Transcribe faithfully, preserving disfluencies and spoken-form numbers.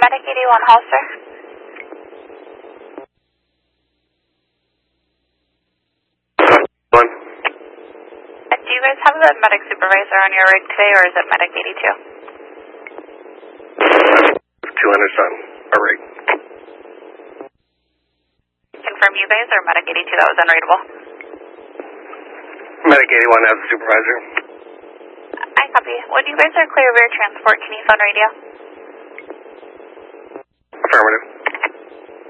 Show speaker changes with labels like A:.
A: Medic eighty-one Holster.
B: One.
A: Do you guys have a medic supervisor on your rig today, or is it Medic eighty-two?
B: two hundred son, a rig.
A: Confirm you guys or Medic eighty-two, that was unreadable.
B: Medic eighty-one has a supervisor.
A: I copy. When you guys are clear of air transport, can you phone radio?
B: Affirmative.